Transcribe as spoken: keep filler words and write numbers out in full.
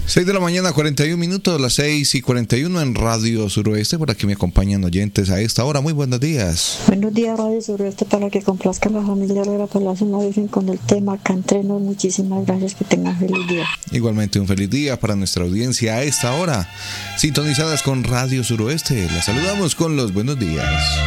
seis de la mañana, cuarenta y un minutos, las seis y cuarenta y uno en Radio Suroeste. Por aquí me acompañan oyentes a esta hora. Muy buenos días. Buenos días, Radio Suroeste, para que complazca a la familia Herrera Palacio una vez con el tema Cantrenos. Muchísimas gracias, que tengan feliz día. Igualmente un feliz día para nuestra audiencia a esta hora, sintonizadas con Radio Suroeste. Las saludamos con los buenos días.